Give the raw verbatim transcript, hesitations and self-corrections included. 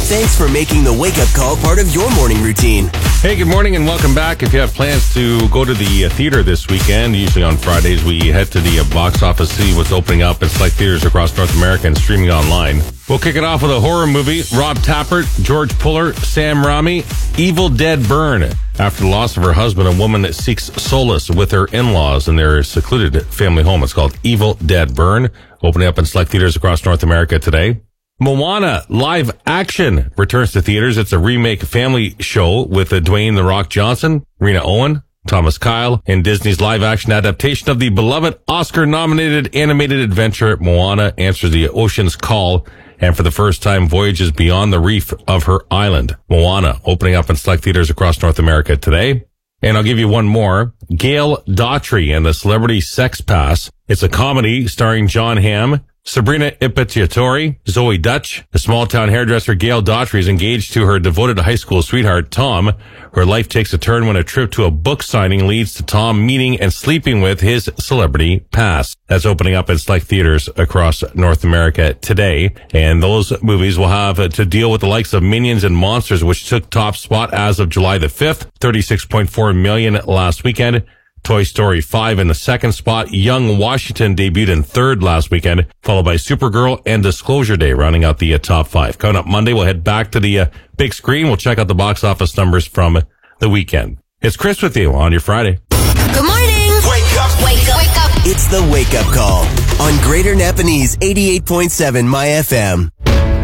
Thanks for making the wake-up call part of your morning routine. Hey, good morning and welcome back. If you have plans to go to the uh, theater this weekend, usually on Fridays, we head to the uh, box office, see what's opening up in select theaters across North America and streaming online. We'll kick it off with a horror movie. Rob Tappert, George Puller, Sam Raimi, Evil Dead Burn. After the loss of her husband, a woman seeks solace with her in-laws in their secluded family home. It's called Evil Dead Burn, opening up in select theaters across North America today. Moana live action returns to theaters. It's a remake family show with uh, Dwayne The Rock Johnson, Rena Owen, Thomas Kyle, in Disney's live action adaptation of the beloved Oscar-nominated animated adventure. Moana answers the ocean's call and for the first time voyages beyond the reef of her island. Moana opening up in select theaters across North America today. And I'll give you one more. Gail Daughtry and the Celebrity Sex Pass. It's a comedy starring John Hamm, Sabrina Imperatori, Zoe Dutch. The small-town hairdresser Gail Daughtry is engaged to her devoted high school sweetheart, Tom. Her life takes a turn when a trip to a book signing leads to Tom meeting and sleeping with his celebrity past. That's opening up in select theaters across North America today. And those movies will have to deal with the likes of Minions and Monsters, which took top spot as of July the fifth, thirty-six point four million last weekend. Toy Story five in the second spot. Young Washington debuted in third last weekend, followed by Supergirl and Disclosure Day rounding out the uh, top five. Coming up Monday, we'll head back to the uh, big screen. We'll check out the box office numbers from the weekend. It's Chris with you on your Friday. Good morning. Wake up. Wake up. Wake up. It's the wake-up call on Greater Napanese eighty-eight point seven My F M.